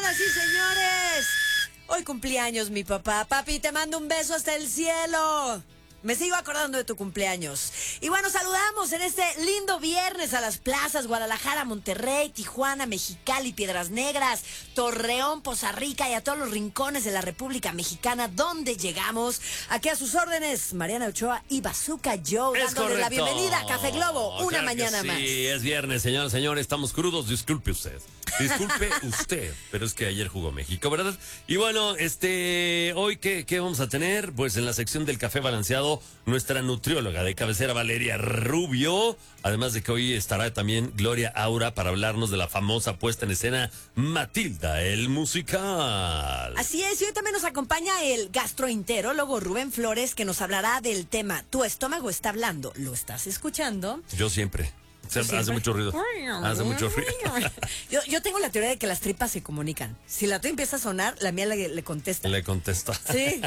Señoras y señores, hoy cumpleaños mi papá. Papi, te mando un beso hasta el cielo. Me sigo acordando de tu cumpleaños. Y bueno, saludamos en este lindo viernes a las plazas Guadalajara, Monterrey, Tijuana, Mexicali, Piedras Negras, Torreón, Poza Rica y a todos los rincones de la República Mexicana donde llegamos. Aquí a sus órdenes, Mariana Ochoa y Bazooka Joe, dándoles la bienvenida a Café Globo, una claro mañana más. Sí, es viernes, señoras y señores, estamos crudos, disculpe usted. Disculpe usted, pero es que ayer jugó México, ¿verdad? Y bueno, hoy, ¿qué vamos a tener? Pues en la sección del café balanceado, nuestra nutrióloga de cabecera, Valeria Rubio. Además de que hoy estará también Gloria Aura para hablarnos de la famosa puesta en escena Matilda, el musical. Así es, y hoy también nos acompaña el gastroenterólogo Rubén Flores, que nos hablará del tema Tu estómago está hablando. ¿Lo estás escuchando? Yo siempre. Hace mucho ruido. Hace mucho ruido. Yo tengo la teoría de que las tripas se comunican. Si la tuya empieza a sonar, la mía le contesta. Le contesta. Sí,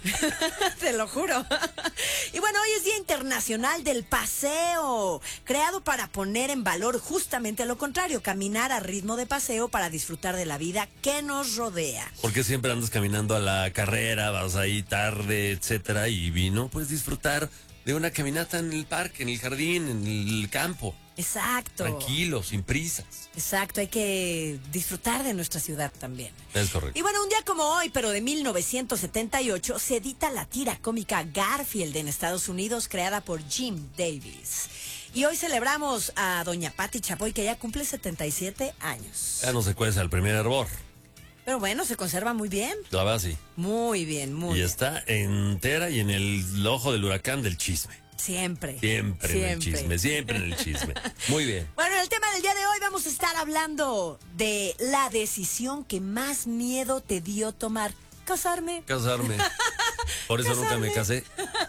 te lo juro. Y bueno, hoy es Día Internacional del Paseo, creado para poner en valor justamente lo contrario, caminar a ritmo de paseo para disfrutar de la vida que nos rodea. Porque siempre andas caminando a la carrera, vas ahí tarde, etcétera, y vino pues disfrutar de una caminata en el parque, en el jardín, en el campo. Exacto. Tranquilo, sin prisas. Exacto, hay que disfrutar de nuestra ciudad también. Es correcto. Y bueno, un día como hoy, pero de 1978, se edita la tira cómica Garfield en Estados Unidos, creada por Jim Davis. Y hoy celebramos a doña Patti Chapoy, que ya cumple 77 años. Ya no se cuece al primer hervor. Pero bueno, se conserva muy bien. La verdad sí. Muy bien, muy bien. Y está entera y en el ojo del huracán del chisme. Siempre. Siempre en el chisme, siempre en el chisme. Muy bien. Bueno, en el tema del día de hoy vamos a estar hablando de la decisión que más miedo te dio tomar. Casarme. Casarme. Por eso nunca me casé.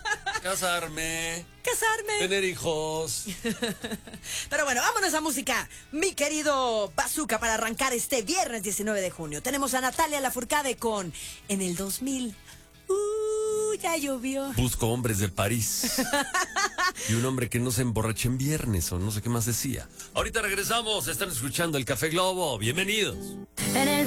Casarme. Tener hijos. Pero bueno, vámonos a música, mi querido Bazooka, para arrancar este viernes 19 de junio. Tenemos a Natalia Lafourcade con En el 2000. Ya llovió. Busco hombres de París. Y un hombre que no se emborrache en viernes o no sé qué más decía. Ahorita regresamos, están escuchando el Café Globo. Bienvenidos.